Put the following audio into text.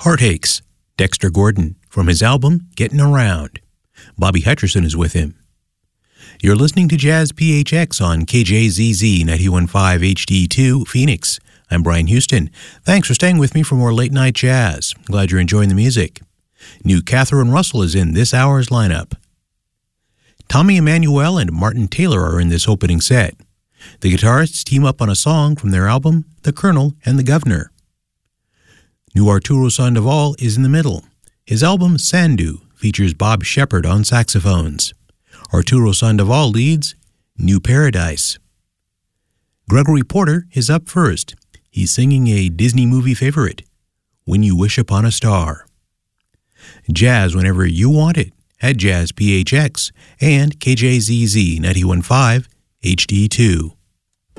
Heartaches, Dexter Gordon, from his album Getting Around. Bobby Hutcherson is with him. You're listening to Jazz PHX on KJZZ 91.5 HD2 Phoenix. I'm Brian Houston. Thanks for staying with me for more late night jazz. Glad you're enjoying the music. New Catherine Russell is in this hour's lineup. Tommy Emmanuel and Martin Taylor are in this opening set. The guitarists team up on a song from their album The Colonel and the Governor. New Arturo Sandoval is in the middle. His album Sandu features Bob Shepard on saxophones. Arturo Sandoval leads New Paradise. Gregory Porter is up first. He's singing a Disney movie favorite, When You Wish Upon a Star. Jazz whenever you want it at Jazz PHX and KJZZ 91.5 HD2.